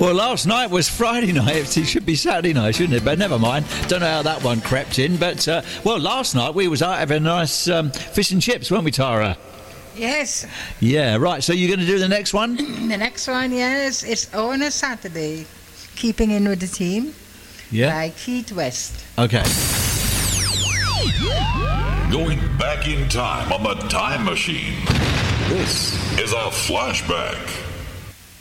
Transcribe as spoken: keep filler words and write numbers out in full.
Well, last night was Friday night. It should be Saturday night, shouldn't it? But never mind. Don't know how that one crept in. But, uh, well, last night we was out having a nice um, fish and chips, weren't we, Tara? Yes. Yeah, right. So you're going to do the next one? The next one, yes, is on a Saturday. Keeping in with the team. Yeah. By Keith West. Okay. Going back in time on the time machine. This is a flashback.